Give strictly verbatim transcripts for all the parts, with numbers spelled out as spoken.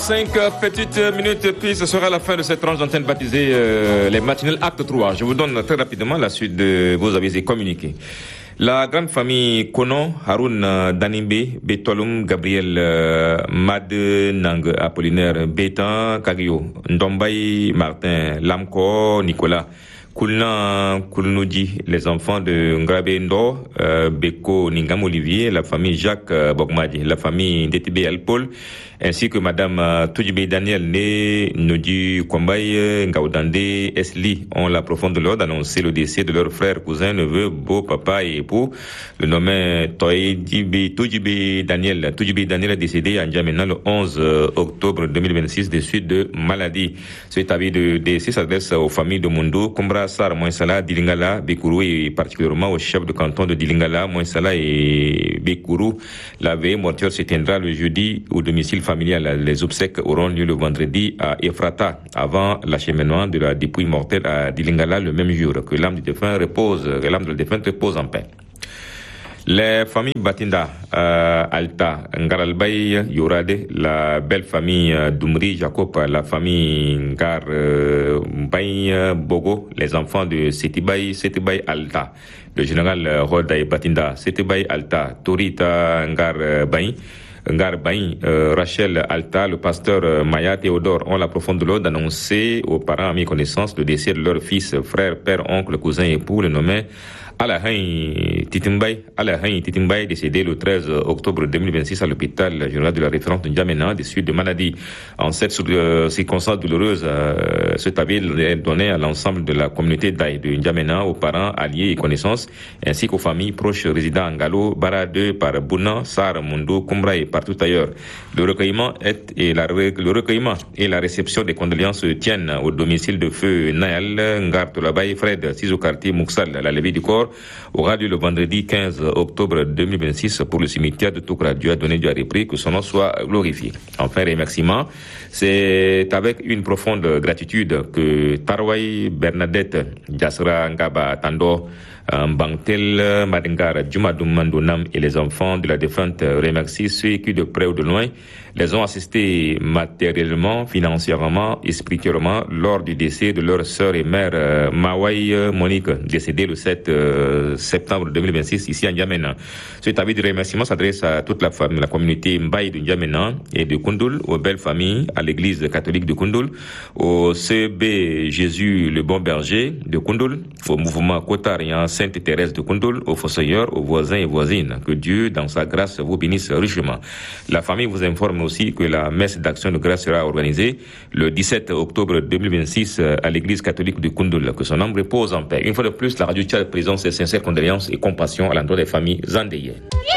cinq petites minutes, puis ce sera la fin de cette tranche d'antenne baptisée euh, les matinales acte trois. Je vous donne très rapidement la suite de vos avis et communiqués. La grande famille Kono, Haroun Danimbe, Betolum, Gabriel euh, Mad Nang, Apollinaire Bétan, Kagio, Ndombay, Martin, Lamko, Nicolas, Koulna, Koulnoudi, les enfants de Ngrabe Ndo, euh, Beko Ningam Olivier, la famille Jacques euh, Bogmadi, la famille Détibé Alpol, ainsi que Madame euh, Toudjibé Daniel Né, Nodi Kwambaye, Ngaoudande, Esli, ont la profonde douleur d'annoncer le décès de leur frère, cousin, neveu, beau, papa et époux, le nommé Toudjibé Daniel. Toudjibé Daniel est décédé à N'Djamena le onze octobre deux mille vingt-six des suites de maladie. Cet avis de décès s'adresse aux familles de Mundo, Kumbra, Sar, Moinsala, Dilingala, Bekourou et particulièrement au chef de canton de Dilingala, Moinsala et Bekourou. La veille mortuaire se tiendra le jeudi au domicile familial. Les obsèques auront lieu le vendredi à Efrata, avant l'acheminement de la dépouille mortelle à Dilingala le même jour. Que l'âme du défunt repose, que l'âme de la défunte repose en paix. Les familles Batinda, euh, Alta, Ngaralbay, Yorade, la belle famille euh, Doumri, Jacob, la famille Ngar euh, Bay, Bogo, les enfants de Setibay, Setibay Alta, le général euh, Roda et Batinda, Setibay Alta, Torita Ngar euh, Bay, Ngar Bay, euh, Rachel Alta, le pasteur euh, Maya Théodore ont la profonde douleur d'annoncer aux parents amis connaissances le décès de leur fils, frère, père, oncle, cousin, époux, le nommé Alahain Titimbay, Alahain Titimbay, décédé le treize octobre deux mille vingt-six à l'hôpital général de la référence de N'Djamena des suites de maladie. En cette euh, circonstance douloureuse, euh, cet avis est donné à l'ensemble de la communauté d'Aïe de N'Djamena, aux parents, alliés et connaissances, ainsi qu'aux familles proches résidant en Galo, Barade, par Bouna, Sar, Mundo, Kumbra et partout ailleurs. Le recueillement est, et la, le recueillement et la réception des condoléances se tiennent au domicile de feu Naël, Ngar Tolabay, Fred, six au quartier Mouksal. La levée du corps aura lieu le vendredi quinze octobre deux mille vingt-six pour le cimetière de Toukra. Dieu a donné, Dieu a repris, que son nom soit glorifié. Enfin, remerciement, c'est avec une profonde gratitude que Tarway Bernadette Diasra Ngaba Tando, Mbangtel Madengar Djumadoum Mandonam et les enfants de la défunte remercient ceux qui de près ou de loin les ont assistés matériellement, financièrement et spirituellement lors du décès de leur sœur et mère euh, Mawai Monique, décédée le sept septembre deux mille vingt-six ici à N'Djamena. Cet avis de remerciement s'adresse à toute la famille, la communauté Mbaye de N'Djamena et de Koundoul, aux belles familles, à l'église catholique de Koundoul, au C B Jésus le bon berger de Koundoul, au mouvement Kotarien Sainte Thérèse de Koundoul, aux fossoyeurs, aux voisins et voisines. Que Dieu, dans sa grâce, vous bénisse richement. La famille vous informe aussi que la messe d'action de grâce sera organisée le dix-sept octobre deux mille vingt-six à l'église catholique de Koundoul. Que son âme repose en paix. Une fois de plus, la radio Tchad présente ses sincères condoléances et compassion à l'endroit des familles endeuillées.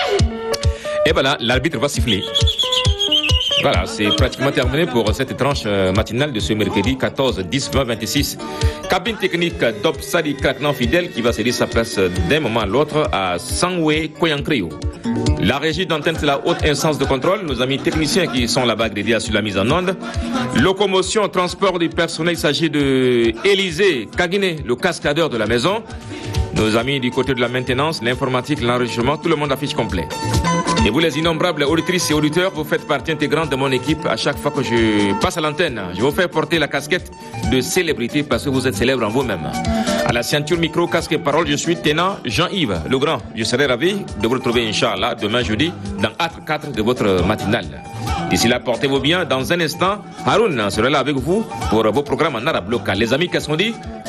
Et voilà, l'arbitre va siffler. Voilà, c'est pratiquement terminé pour cette tranche matinale de ce mercredi quatorze dix vingt vingt-six. Cabine technique d'Op Sadi Kraknan Fidèle qui va céder sa place d'un moment à l'autre à Sangwe Koyankrio. La régie d'antenne, c'est la haute instance de contrôle. Nos amis techniciens qui sont là-bas dédiés sur la mise en onde. Locomotion, transport du personnel, il s'agit de Élisée Kagine, le cascadeur de la maison. Nos amis du côté de la maintenance, l'informatique, l'enregistrement, tout le monde affiche complet. Et vous, les innombrables auditrices et auditeurs, vous faites partie intégrante de mon équipe. À chaque fois que je passe à l'antenne, je vous fais porter la casquette de célébrité parce que vous êtes célèbre en vous-même. À la ceinture micro, casque et parole, je suis Ténant Jean-Yves Legrand. Je serai ravi de vous retrouver, Inch'Allah, demain jeudi, dans acte quatre de votre matinale. D'ici là, portez-vous bien. Dans un instant, Haroun sera là avec vous pour vos programmes en arabe local. Les amis, qu'est-ce qu'on dit?